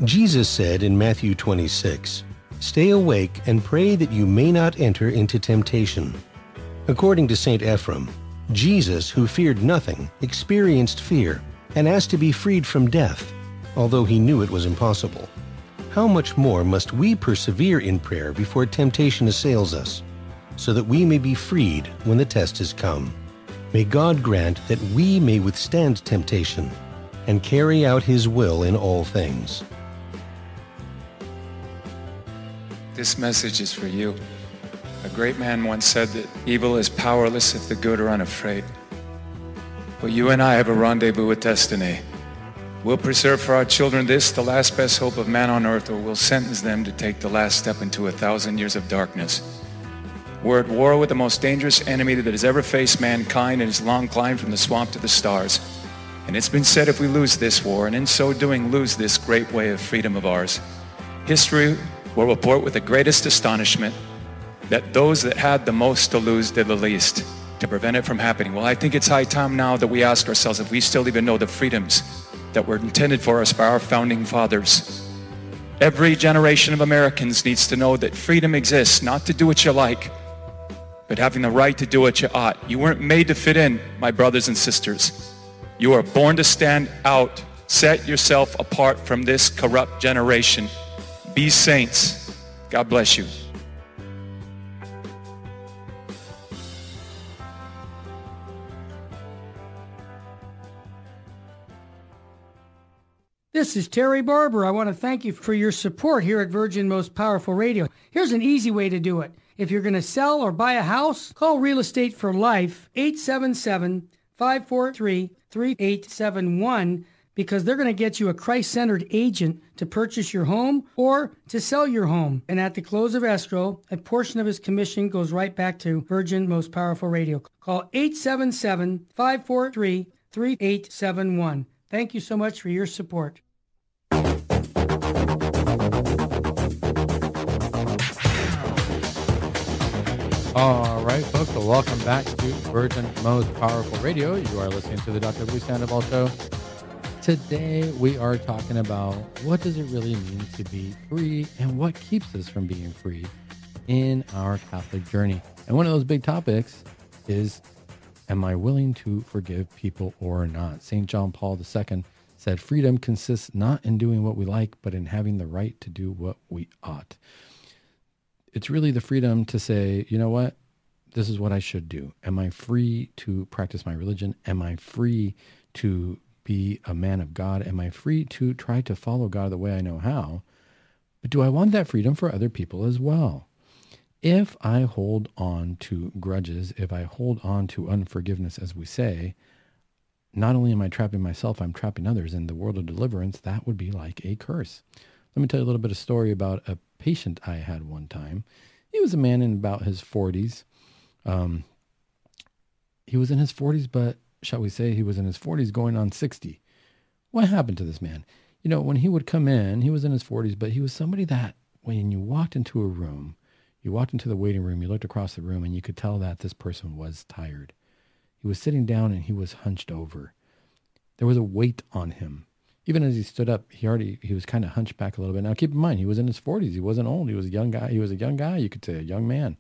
Jesus said in Matthew 26, "Stay awake and pray that you may not enter into temptation." According to St. Ephrem, Jesus, who feared nothing, experienced fear and asked to be freed from death, although he knew it was impossible. How much more must we persevere in prayer before temptation assails us, so that we may be freed when the test has come? May God grant that we may withstand temptation and carry out His will in all things. This message is for you. A great man once said that evil is powerless if the good are unafraid. But you and I have a rendezvous with destiny. We'll preserve for our children this, the last best hope of man on earth, or we'll sentence them to take the last step into 1,000 years of darkness. We're at war with the most dangerous enemy that has ever faced mankind in his long climb from the swamp to the stars. And it's been said if we lose this war, and in so doing lose this great way of freedom of ours, history will report with the greatest astonishment that those that had the most to lose did the least to prevent it from happening. Well, I think it's high time now that we ask ourselves if we still even know the freedoms that were intended for us by our founding fathers. Every generation of Americans needs to know that freedom exists, not to do what you like, but having the right to do what you ought. You weren't made to fit in, my brothers and sisters. You are born to stand out. Set yourself apart from this corrupt generation. Be saints. God bless you. This is Terry Barber. I want to thank you for your support here at Virgin Most Powerful Radio. Here's an easy way to do it. If you're going to sell or buy a house, call Real Estate for Life, 877-543-3871, because they're going to get you a Christ-centered agent to purchase your home or to sell your home. And at the close of escrow, a portion of his commission goes right back to Virgin Most Powerful Radio. Call 877-543-3871. Thank you so much for your support. All right, folks, so welcome back to Virgin Most Powerful Radio. You are listening to the Dr. Blue Sandoval Show. Today, we are talking about what does it really mean to be free and what keeps us from being free in our Catholic journey. And one of those big topics is, am I willing to forgive people or not? St. John Paul II said, freedom consists not in doing what we like, but in having the right to do what we ought. It's really the freedom to say, you know what, this is what I should do. Am I free to practice my religion? Am I free to be a man of God? Am I free to try to follow God the way I know how? But do I want that freedom for other people as well? If I hold on to grudges, if I hold on to unforgiveness, as we say, not only am I trapping myself, I'm trapping others. In the world of deliverance, that would be like a curse. Let me tell you a little bit of story about a patient I had one time. He was a man in about his 40s. He was in his 40s, but shall we say he was in his 40s going on 60. What happened to this man? You know, when he would come in, he was in his 40s, but he was somebody that when you walked into a room, you walked into the waiting room, you looked across the room, and you could tell that this person was tired. He was sitting down and he was hunched over. There was a weight on him. Even as he stood up, he was kind of hunched back a little bit. Now, keep in mind, he was in his 40s. He wasn't old. He was a young guy. He was a young guy, you could say, a young man.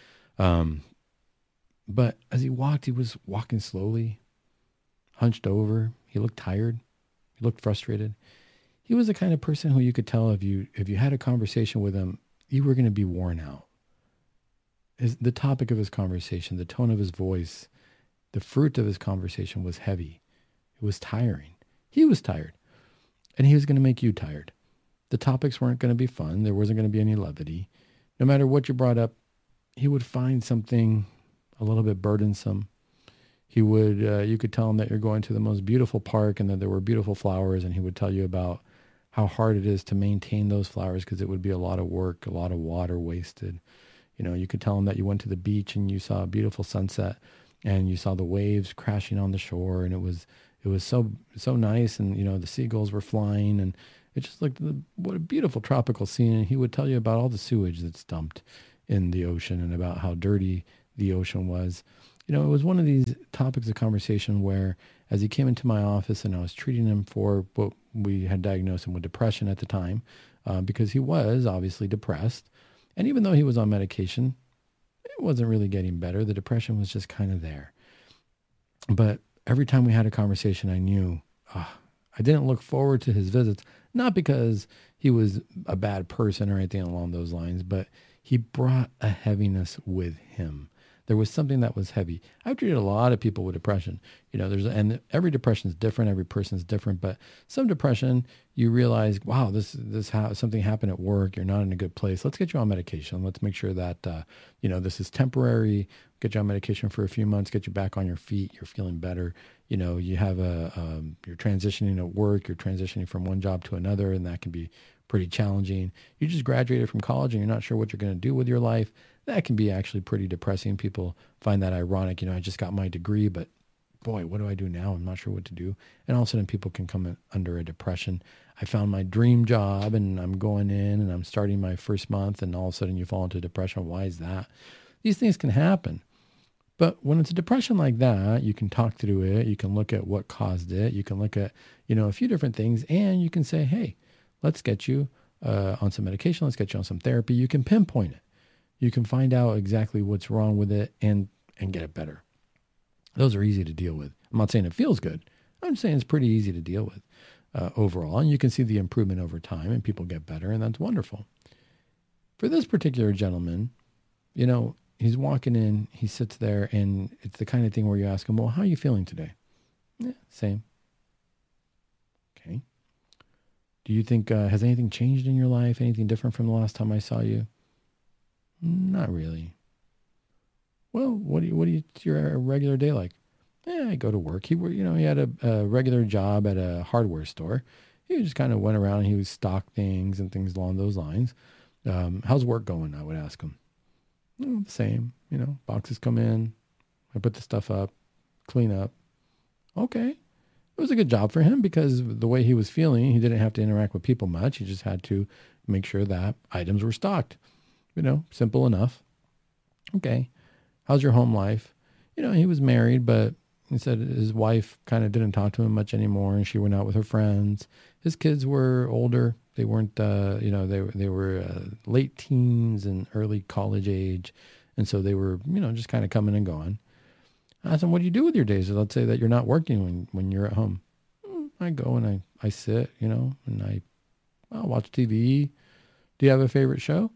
But as he walked, he was walking slowly, hunched over. He looked tired. He looked frustrated. He was the kind of person who you could tell if you had a conversation with him, you were going to be worn out. The topic of his conversation, the tone of his voice, the fruit of his conversation was heavy. It was tiring. He was tired. And he was going to make you tired. The topics weren't going to be fun. There wasn't going to be any levity. No matter what you brought up, he would find something a little bit burdensome. He would, you could tell him that you're going to the most beautiful park and that there were beautiful flowers, and he would tell you about how hard it is to maintain those flowers because it would be a lot of work, a lot of water wasted. You know, you could tell him that you went to the beach and you saw a beautiful sunset and you saw the waves crashing on the shore, and it was so nice, and you know the seagulls were flying, and it just looked what a beautiful tropical scene. And he would tell you about all the sewage that's dumped in the ocean and about how dirty the ocean was. It was one of these topics of conversation where as he came into my office and I was treating him for what we had diagnosed him with depression at the time, because he was obviously depressed. And even though he was on medication, it wasn't really getting better. The depression was just kind of there. But every time we had a conversation, I knew I didn't look forward to his visits, not because he was a bad person or anything along those lines, but he brought a heaviness with him. There was something that was heavy. I've treated a lot of people with depression. And every depression is different. Every person is different. But some depression, you realize, wow, something happened at work. You're not in a good place. Let's get you on medication. Let's make sure that this is temporary. Get you on medication for a few months. Get you back on your feet. You're feeling better. You have you're transitioning at work. You're transitioning from one job to another, and that can be pretty challenging. You just graduated from college and you're not sure what you're going to do with your life. That can be actually pretty depressing. People find that ironic. I just got my degree, but boy, what do I do now? I'm not sure what to do. And all of a sudden people can come under a depression. I found my dream job and I'm going in and I'm starting my first month and all of a sudden you fall into depression. Why is that? These things can happen. But when it's a depression like that, you can talk through it. You can look at what caused it. You can look at, a few different things and you can say, hey, let's get you on some medication. Let's get you on some therapy. You can pinpoint it. You can find out exactly what's wrong with it and get it better. Those are easy to deal with. I'm not saying it feels good. I'm saying it's pretty easy to deal with overall. And you can see the improvement over time and people get better, and that's wonderful. For this particular gentleman, he's walking in, he sits there, and it's the kind of thing where you ask him, well, how are you feeling today? Yeah, same. Okay. Do you think, has anything changed in your life? Anything different from the last time I saw you? Not really. Well, what's your regular day like? I go to work. He had a regular job at a hardware store. He just kind of went around. He would stock things and things along those lines. How's work going? I would ask him. The same. Boxes come in. I put the stuff up, clean up. Okay. It was a good job for him because the way he was feeling, he didn't have to interact with people much. He just had to make sure that items were stocked. Simple enough. Okay. How's your home life? He was married, but he said his wife kind of didn't talk to him much anymore and she went out with her friends. His kids were older. They weren't, they were late teens and early college age. And so they were, just kind of coming and going. I asked him, what do you do with your days? Let's say that you're not working when you're at home. I go and I sit, and I'll watch TV. Do you have a favorite show?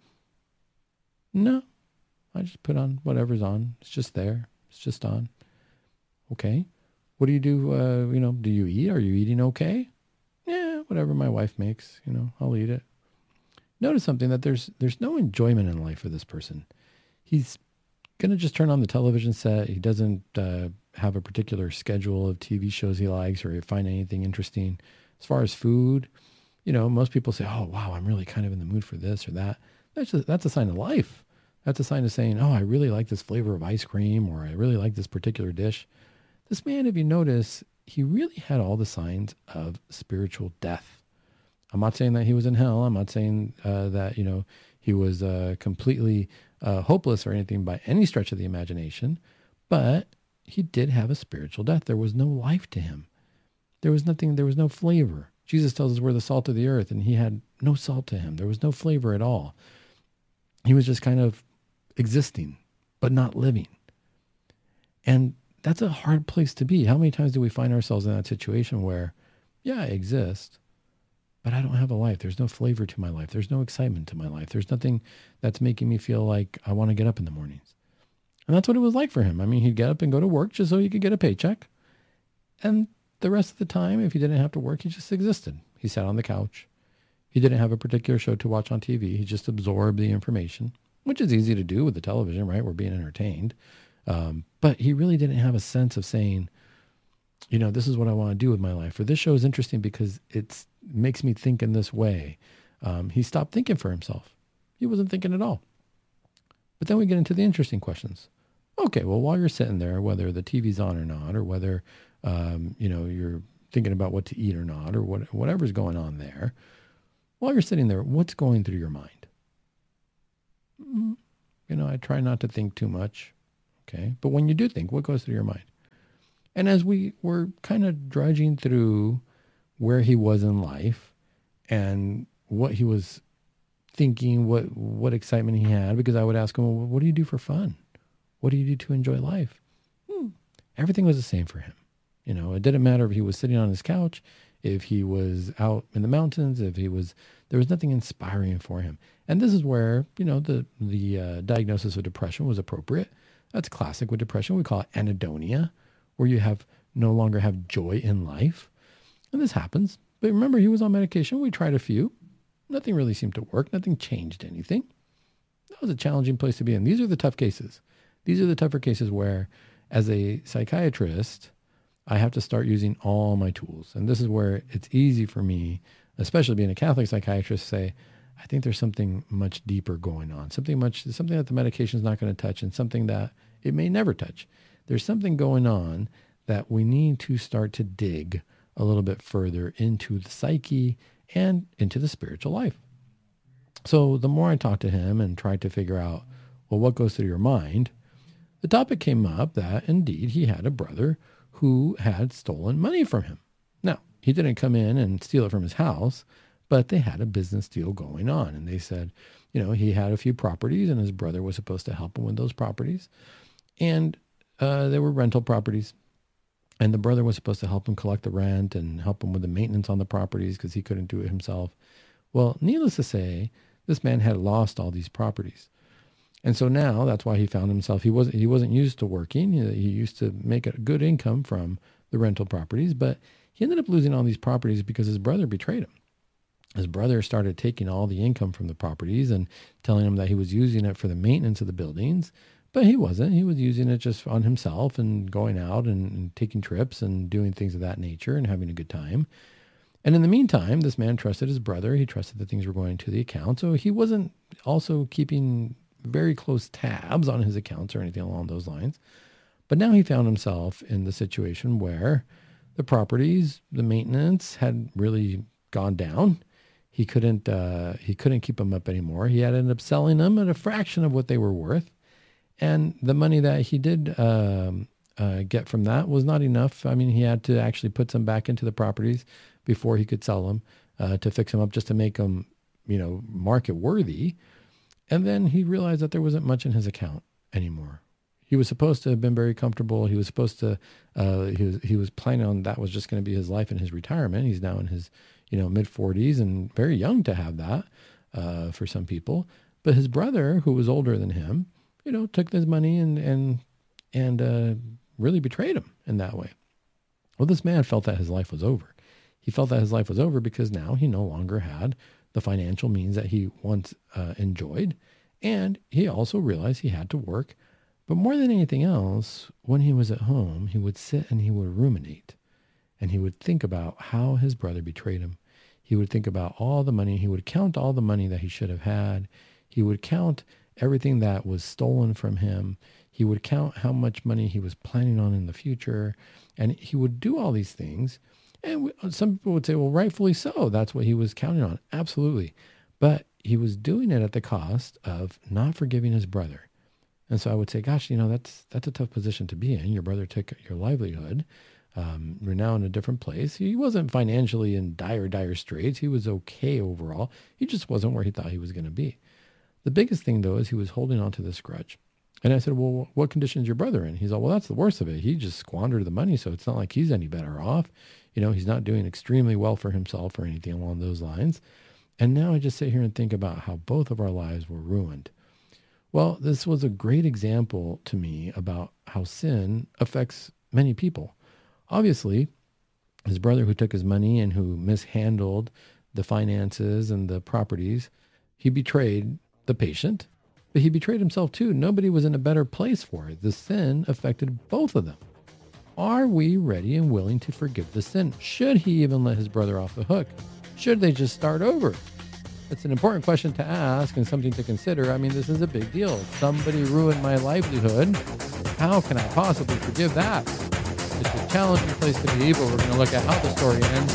No, I just put on whatever's on. It's just there. It's just on. Okay. What do you do? Do you eat? Are you eating okay? Yeah, whatever my wife makes, I'll eat it. Notice something that there's no enjoyment in life for this person. He's going to just turn on the television set. He doesn't have a particular schedule of TV shows he likes or find anything interesting. As far as food, most people say, oh, wow, I'm really kind of in the mood for this or that. That's a sign of life. That's a sign of saying, oh, I really like this flavor of ice cream or I really like this particular dish. This man, if you notice, he really had all the signs of spiritual death. I'm not saying that he was in hell. I'm not saying that, he was completely hopeless or anything by any stretch of the imagination, but he did have a spiritual death. There was no life to him. There was no flavor. Jesus tells us we're the salt of the earth, and he had no salt to him. There was no flavor at all. He was just kind of existing, but not living. And that's a hard place to be. How many times do we find ourselves in that situation where, yeah, I exist, but I don't have a life. There's no flavor to my life. There's no excitement to my life. There's nothing that's making me feel like I want to get up in the mornings. And that's what it was like for him. I mean, he'd get up and go to work just so he could get a paycheck. And the rest of the time, if he didn't have to work, he just existed. He sat on the couch. He didn't have a particular show to watch on TV. He just absorbed the information, which is easy to do with the television, right? We're being entertained. But he really didn't have a sense of saying, this is what I want to do with my life. Or this show is interesting because it makes me think in this way. He stopped thinking for himself. He wasn't thinking at all. But then we get into the interesting questions. Okay, well, while you're sitting there, whether the TV's on or not, or whether, you're thinking about what to eat or not, or whatever's going on there, while you're sitting there, what's going through your mind? I try not to think too much. Okay. But when you do think, what goes through your mind? And as we were kind of drudging through where he was in life and what he was thinking, what excitement he had, because I would ask him, well, what do you do for fun? What do you do to enjoy life? Everything was the same for him. You know, it didn't matter if he was sitting on his couch, if he was out in the mountains, there was nothing inspiring for him. And this is where, you know, the diagnosis of depression was appropriate. That's classic with depression. We call it anhedonia, where you no longer have joy in life. And this happens. But remember, he was on medication. We tried a few. Nothing really seemed to work. Nothing changed anything. That was a challenging place to be in. These are the tough cases. These are the tougher cases where, as a psychiatrist, I have to start using all my tools. And this is where it's easy for me, especially being a Catholic psychiatrist, to say, I think there's something much deeper going on, something that the medication is not going to touch and something that it may never touch. There's something going on that we need to start to dig a little bit further into the psyche and into the spiritual life. So the more I talked to him and tried to figure out, well, what goes through your mind, the topic came up that indeed he had a brother who had stolen money from him. Now, he didn't come in and steal it from his house, but they had a business deal going on. And they said, you know, he had a few properties and his brother was supposed to help him with those properties. And they were rental properties. And the brother was supposed to help him collect the rent and help him with the maintenance on the properties because he couldn't do it himself. Well, needless to say, this man had lost all these properties. And so now that's why he found himself, he wasn't used to working. He used to make a good income from the rental properties, but he ended up losing all these properties because his brother betrayed him. His brother started taking all the income from the properties and telling him that he was using it for the maintenance of the buildings, but he wasn't. He was using it just on himself and going out and taking trips and doing things of that nature and having a good time. And in the meantime, this man trusted his brother. He trusted that things were going to the account. So he wasn't also keeping very close tabs on his accounts or anything along those lines. But now he found himself in the situation where the properties, the maintenance had really gone down. He couldn't keep them up anymore. He had to end up selling them at a fraction of what they were worth. And the money that he did get from that was not enough. I mean, he had to actually put some back into the properties before he could sell them to fix them up just to make them, you know, market worthy. And then he realized that there wasn't much in his account anymore. He was supposed to have been very comfortable. He was supposed to, he was planning on that was just going to be his life in his retirement. He's now in his, you know, mid 40s and very young to have that for some people. But his brother, who was older than him, you know, took his money and really betrayed him in that way. Well, this man felt that his life was over. He felt that his life was over because now he no longer had the financial means that he once enjoyed. And he also realized he had to work. But more than anything else, when he was at home, he would sit and he would ruminate. And he would think about how his brother betrayed him. He would think about all the money. He would count all the money that he should have had. He would count everything that was stolen from him. He would count how much money he was planning on in the future. And he would do all these things. And some people would say, well, rightfully so. That's what he was counting on. Absolutely. But he was doing it at the cost of not forgiving his brother. And so I would say, gosh, you know, that's a tough position to be in. Your brother took your livelihood. You're now in a different place. He wasn't financially in dire straits. He was okay overall. He just wasn't where he thought he was going to be. The biggest thing, though, is he was holding on to this grudge. And I said, well, what condition is your brother in? He's like, well, that's the worst of it. He just squandered the money, so it's not like he's any better off. You know, he's not doing extremely well for himself or anything along those lines. And now I just sit here and think about how both of our lives were ruined. Well, this was a great example to me about how sin affects many people. Obviously, his brother who took his money and who mishandled the finances and the properties, he betrayed the patient, but he betrayed himself too. Nobody was in a better place for it. The sin affected both of them. Are we ready and willing to forgive the sin? Should he even let his brother off the hook? Should they just start over? It's an important question to ask and something to consider. I mean, this is a big deal. Somebody ruined my livelihood. How can I possibly forgive that? It's a challenging place to be, but we're going to look at how the story ends